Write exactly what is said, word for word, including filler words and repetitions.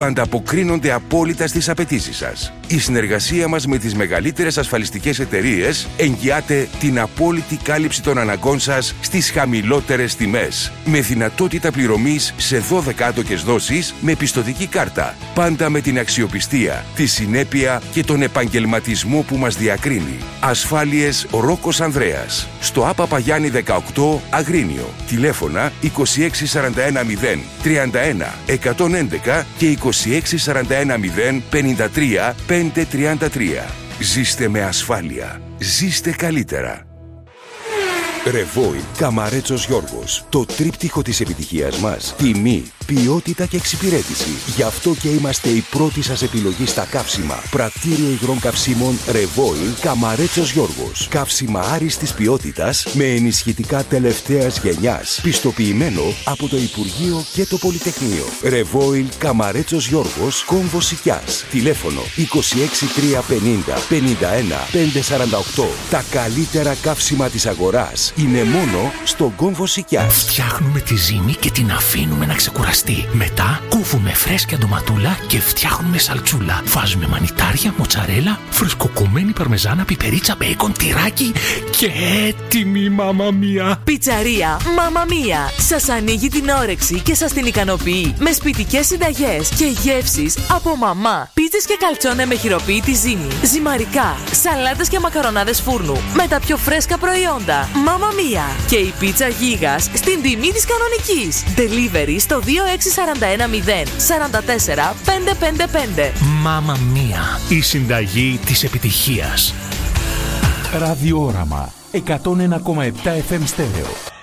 ανταποκρίνονται απόλυτα στις απαιτήσεις σας. Η συνεργασία μας με τις μεγαλύτερες ασφαλιστικές εταιρείες εγγυάται την απόλυτη κάλυψη των αναγκών σας στις χαμηλότερες τιμές. Με δυνατότητα πληρωμής σε δώδεκα άτοκες δόσεις με πιστωτική κάρτα. Πάντα με την αξιοπιστία, τη συνέπεια και τον επαγγελματισμό που μας διακρίνει. Ασφάλειες Ρόκος Ανδρέας. Στο ΑΠΑ Παγιάννη δεκαοκτώ Αγρίνιο. Τηλέφωνα είκοσι έξι σαράντα ένα μηδέν τριάντα ένα εκατόν έντεκα και είκοσι έξι σαράντα ένα μηδέν πενήντα τρία πεντακόσια τριάντα τρία. Ζήστε με ασφάλεια. Ζήστε καλύτερα. Ρεβόιλ Καμαρέτσος Γιώργος. Το τρίπτυχο της επιτυχίας μας. Τιμή, ποιότητα και εξυπηρέτηση. Γι' αυτό και είμαστε η πρώτη σας επιλογή στα καύσιμα. Πρακτήριο υγρών καυσίμων Ρεβόιλ Καμαρέτσος Γιώργος. Καύσιμα άριστης ποιότητας με ενισχυτικά τελευταίας γενιάς. Πιστοποιημένο από το Υπουργείο και το Πολυτεχνείο. Ρεβόιλ Καμαρέτσος Γιώργος, Κόμβος Σικιάς. Τηλέφωνο είκοσι έξι τριακόσια πενήντα πενήντα ένα πεντακόσια σαράντα οκτώ. Τα καλύτερα καύσιμα της αγοράς είναι μόνο στον Κόμβο Σικιάς. Φτιάχνουμε τη ζύμη και την αφήνουμε να ξεκουραστεί. Μετά κόβουμε φρέσκια ντοματούλα και φτιάχνουμε σαλτσούλα. Βάζουμε μανιτάρια, μοτσαρέλα, φρεσκοκομμένη παρμεζάνα, πιπερίτσα, μπέικον, τυράκι και έτοιμη μάμα μία. Πιτσαρία Μάμα Μία. Σας ανοίγει την όρεξη και σας την ικανοποιεί με σπιτικές συνταγές και γεύσεις από μαμά. Πίτσες και καλτσόνε με χειροποίητη ζύμη. Ζυμαρικά, σαλάτες και μακαρονάδες φούρνου με τα πιο φρέσκα προϊόντα. Μάμα Μία. Και η πίτσα γίγας στην τιμή της κανονικής. Delivery στο δύο έξι σαράντα ένα μηδέν σαράντα τέσσερα πεντακόσια πενήντα πέντε. Μάμα Μία. Η συνταγή της επιτυχίας. Ραδιόραμα εκατόν ένα κόμμα επτά εφ εμ στέρεο.